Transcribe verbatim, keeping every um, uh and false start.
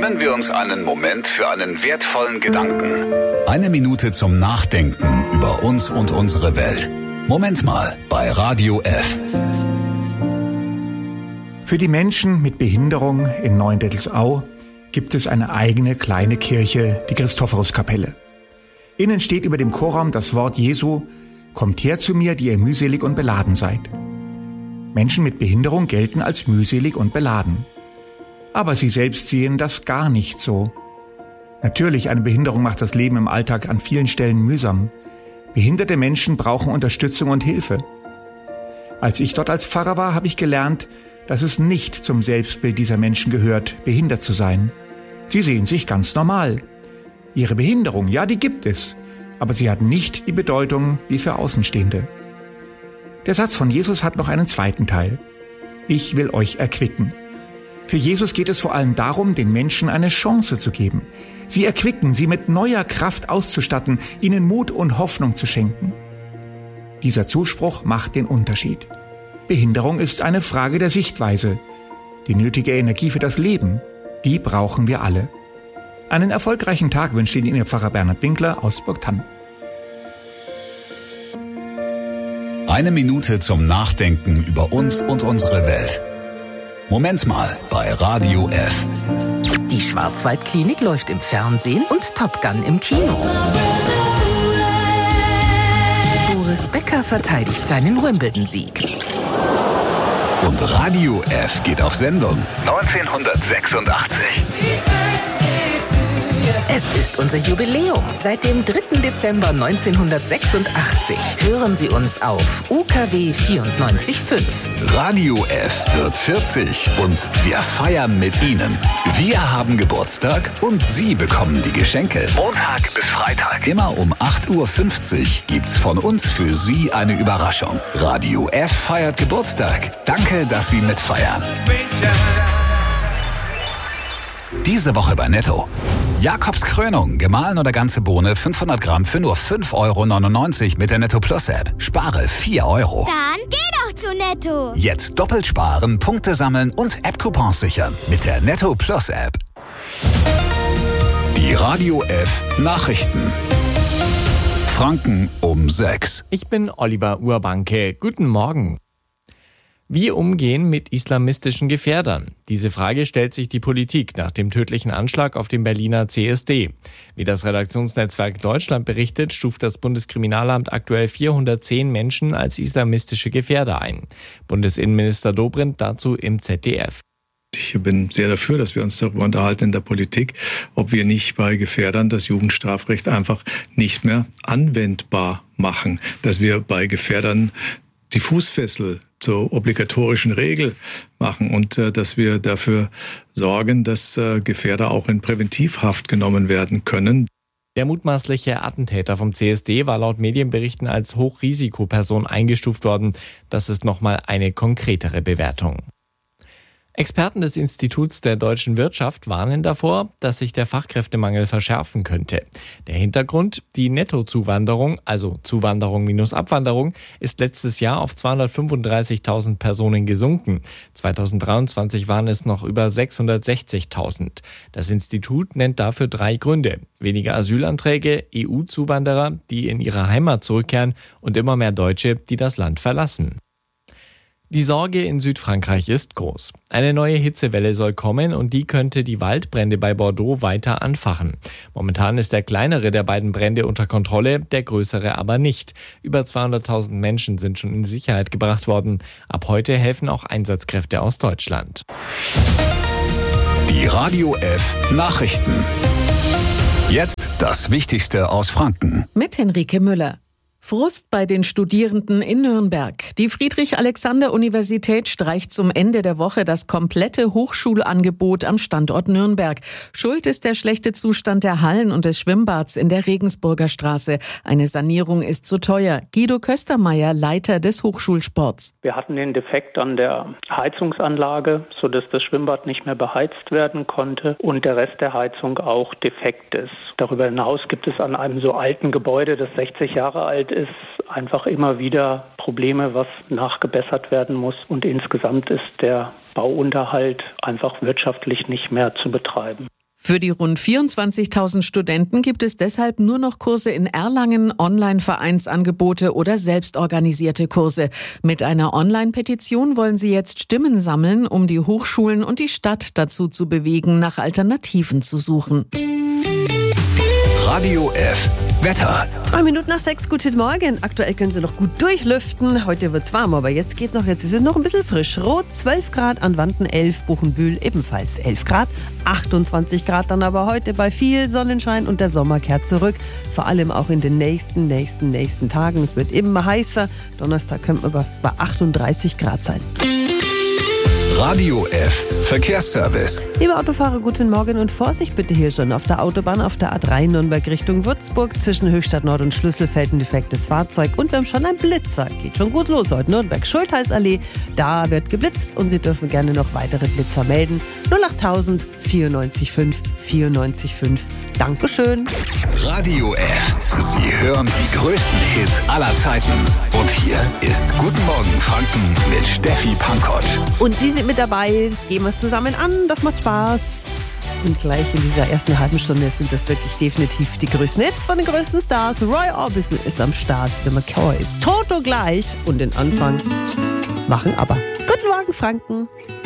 Nehmen wir uns einen Moment für einen wertvollen Gedanken. Eine Minute zum Nachdenken über uns und unsere Welt. Moment mal bei Radio F. Für die Menschen mit Behinderung in Neuendettelsau gibt es eine eigene kleine Kirche, die Christophoruskapelle. Innen steht über dem Chorraum das Wort Jesu: Kommt her zu mir, die ihr mühselig und beladen seid. Menschen mit Behinderung gelten als mühselig und beladen. Aber sie selbst sehen das gar nicht so. Natürlich, eine Behinderung macht das Leben im Alltag an vielen Stellen mühsam. Behinderte Menschen brauchen Unterstützung und Hilfe. Als ich dort als Pfarrer war, habe ich gelernt, dass es nicht zum Selbstbild dieser Menschen gehört, behindert zu sein. Sie sehen sich ganz normal. Ihre Behinderung, ja, die gibt es, aber sie hat nicht die Bedeutung wie für Außenstehende. Der Satz von Jesus hat noch einen zweiten Teil. Ich will euch erquicken. Für Jesus geht es vor allem darum, den Menschen eine Chance zu geben. Sie erquicken, sie mit neuer Kraft auszustatten, ihnen Mut und Hoffnung zu schenken. Dieser Zuspruch macht den Unterschied. Behinderung ist eine Frage der Sichtweise. Die nötige Energie für das Leben, die brauchen wir alle. Einen erfolgreichen Tag wünscht Ihnen Ihr Pfarrer Bernhard Winkler aus Burgthann. Eine Minute zum Nachdenken über uns und unsere Welt. Moment mal bei Radio F. Die Schwarzwaldklinik läuft im Fernsehen und Top Gun im Kino. Boris Becker verteidigt seinen Wimbledon-Sieg. Und Radio F geht auf Sendung neunzehnhundertsechsundachtzig. Es ist unser Jubiläum. Seit dem dritten Dezember neunzehnhundertsechsundachtzig hören Sie uns auf U K W vierundneunzig Komma fünf. Radio F wird vierzig und wir feiern mit Ihnen. Wir haben Geburtstag und Sie bekommen die Geschenke. Montag bis Freitag. Immer um acht Uhr fünfzig gibt's von uns für Sie eine Überraschung. Radio F feiert Geburtstag. Danke, dass Sie mitfeiern. Diese Woche bei Netto. Jakobs Krönung, gemahlen oder ganze Bohne, fünfhundert Gramm für nur fünf Euro neunundneunzig mit der Netto Plus App. Spare vier Euro. Dann geh doch zu Netto. Jetzt doppelt sparen, Punkte sammeln und App-Coupons sichern mit der Netto Plus App. Die Radio F Nachrichten. Franken um sechs. Ich bin Oliver Urbanke. Guten Morgen. Wie umgehen mit islamistischen Gefährdern? Diese Frage stellt sich die Politik nach dem tödlichen Anschlag auf dem Berliner C S D. Wie das Redaktionsnetzwerk Deutschland berichtet, stuft das Bundeskriminalamt aktuell vierhundertzehn Menschen als islamistische Gefährder ein. Bundesinnenminister Dobrindt dazu im Z D F. Ich bin sehr dafür, dass wir uns darüber unterhalten in der Politik, ob wir nicht bei Gefährdern das Jugendstrafrecht einfach nicht mehr anwendbar machen. Dass wir bei Gefährdern die Fußfessel zur obligatorischen Regel machen und äh, dass wir dafür sorgen, dass äh, Gefährder auch in Präventivhaft genommen werden können. Der mutmaßliche Attentäter vom C S D war laut Medienberichten als Hochrisikoperson eingestuft worden. Das ist nochmal eine konkretere Bewertung. Experten des Instituts der deutschen Wirtschaft warnen davor, dass sich der Fachkräftemangel verschärfen könnte. Der Hintergrund: Die Nettozuwanderung, also Zuwanderung minus Abwanderung, ist letztes Jahr auf zweihundertfünfunddreißigtausend Personen gesunken. zweitausenddreiundzwanzig waren es noch über sechshundertsechzigtausend. Das Institut nennt dafür drei Gründe: weniger Asylanträge, E U-Zuwanderer, die in ihre Heimat zurückkehren, und immer mehr Deutsche, die das Land verlassen. Die Sorge in Südfrankreich ist groß. Eine neue Hitzewelle soll kommen und die könnte die Waldbrände bei Bordeaux weiter anfachen. Momentan ist der kleinere der beiden Brände unter Kontrolle, der größere aber nicht. Über zweihunderttausend Menschen sind schon in Sicherheit gebracht worden. Ab heute helfen auch Einsatzkräfte aus Deutschland. Die Radio F Nachrichten. Jetzt das Wichtigste aus Franken. Mit Henrike Müller. Frust bei den Studierenden in Nürnberg. Die Friedrich-Alexander-Universität streicht zum Ende der Woche das komplette Hochschulangebot am Standort Nürnberg. Schuld ist der schlechte Zustand der Hallen und des Schwimmbads in der Regensburger Straße. Eine Sanierung ist zu teuer. Guido Köstermeier, Leiter des Hochschulsports. Wir hatten den Defekt an der Heizungsanlage, sodass das Schwimmbad nicht mehr beheizt werden konnte und der Rest der Heizung auch defekt ist. Darüber hinaus gibt es an einem so alten Gebäude, das sechzig Jahre alt ist, einfach immer wieder Probleme, was nachgebessert werden muss. Und insgesamt ist der Bauunterhalt einfach wirtschaftlich nicht mehr zu betreiben. Für die rund vierundzwanzigtausend Studenten gibt es deshalb nur noch Kurse in Erlangen, Online-Vereinsangebote oder selbstorganisierte Kurse. Mit einer Online-Petition wollen sie jetzt Stimmen sammeln, um die Hochschulen und die Stadt dazu zu bewegen, nach Alternativen zu suchen. Radio F. Wetter. Zwei Minuten nach sechs, guten Morgen. Aktuell können Sie noch gut durchlüften. Heute wird's warm, aber jetzt geht's noch. Jetzt ist es noch ein bisschen frisch. Rot zwölf Grad, an Wanten elf, Buchenbühl ebenfalls elf Grad. achtundzwanzig Grad dann aber heute bei viel Sonnenschein und der Sommer kehrt zurück. Vor allem auch in den nächsten, nächsten, nächsten Tagen. Es wird immer heißer. Donnerstag könnte man bei achtunddreißig Grad sein. Radio F. Verkehrsservice. Liebe Autofahrer, guten Morgen und Vorsicht bitte hier schon auf der Autobahn auf der A drei Nürnberg Richtung Würzburg zwischen Höchstadt Nord und Schlüsselfeld ein defektes Fahrzeug und wir haben schon einen Blitzer. Geht schon gut los heute. Nürnberg-Schultheißallee, da wird geblitzt und Sie dürfen gerne noch weitere Blitzer melden. null achttausend vierundneunzig fünf vierundneunzig fünf. Dankeschön. Radio F. Sie hören die größten Hits aller Zeiten. Und hier ist Guten Morgen Franken mit Steffi Pankott. Und Sie sind mit dabei. Gehen wir es zusammen an. Das macht Spaß. Und gleich in dieser ersten halben Stunde sind das wirklich definitiv die größten Hits von den größten Stars. Roy Orbison ist am Start. The McCoys. Toto gleich. Und den Anfang machen aber. Guten Morgen Franken.